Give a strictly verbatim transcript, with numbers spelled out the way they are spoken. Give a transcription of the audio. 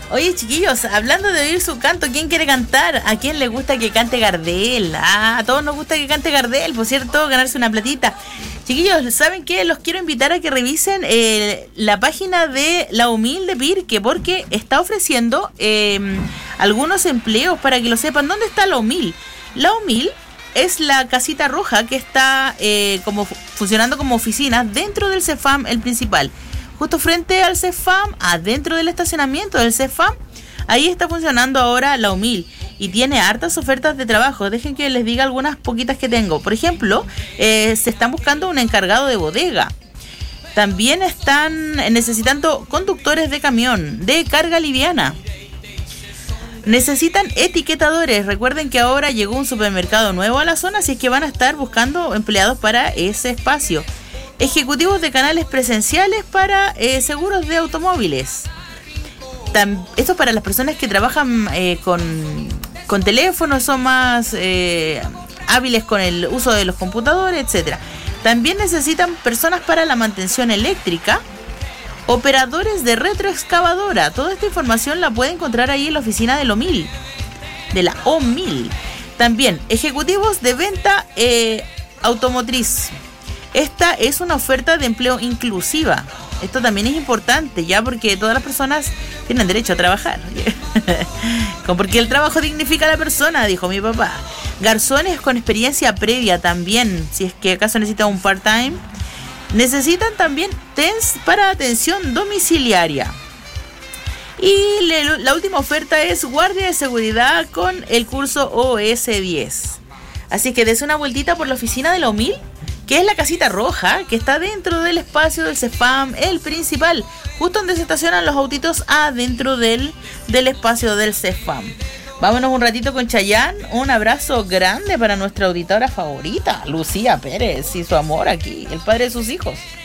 Oye, chiquillos, hablando de oír su canto, ¿quién quiere cantar? ¿A quién le gusta que cante Gardel? Ah, a todos nos gusta que cante Gardel, por cierto, ganarse una platita. Chiquillos, ¿saben qué? Los quiero invitar a que revisen eh, la página de La Humilde Pirque, porque está ofreciendo eh, algunos empleos para que lo sepan. ¿Dónde está La Humilde? La Humilde es la casita roja que está eh, como funcionando como oficina dentro del Cefam, el principal. Justo frente al Cefam, adentro del estacionamiento del Cefam, ahí está funcionando ahora La Humilde y tiene hartas ofertas de trabajo. Dejen que les diga algunas poquitas que tengo. Por ejemplo, eh, se están buscando un encargado de bodega. También están necesitando conductores de camión, de carga liviana. Necesitan etiquetadores. Recuerden que ahora llegó un supermercado nuevo a la zona, así es que van a estar buscando empleados para ese espacio. Ejecutivos de canales presenciales para eh, seguros de automóviles. Tam, esto para las personas que trabajan eh, con, con teléfonos, son más eh, hábiles con el uso de los computadores, etcétera. También necesitan personas para la mantención eléctrica, operadores de retroexcavadora. Toda esta información la puede encontrar ahí en la oficina de la O M I L, de la O M I L. También ejecutivos de venta eh, automotriz. Esta es una oferta de empleo inclusiva. Esto también es importante, ya, porque todas las personas tienen derecho a trabajar. Porque el trabajo dignifica a la persona, dijo mi papá. Garzones con experiencia previa también, si es que acaso necesitan un part-time. Necesitan también T E N S para atención domiciliaria. Y le, la última oferta es guardia de seguridad con el curso O S diez. Así que des una vueltita por la oficina de la O M I L, que es la casita roja, que está dentro del espacio del Cefam, el principal, justo donde se estacionan los autitos adentro del, del espacio del Cefam. Vámonos un ratito con Chayanne. Un abrazo grande para nuestra auditora favorita, Lucía Pérez, y su amor aquí, el padre de sus hijos.